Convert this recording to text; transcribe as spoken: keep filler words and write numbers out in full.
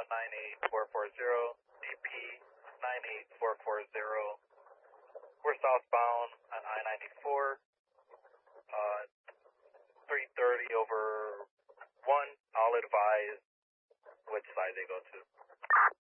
nine eight four four zero, D P nine eight four four zero. We're southbound on I ninety-four, uh, three thirty over one. I'll advise which side they go to.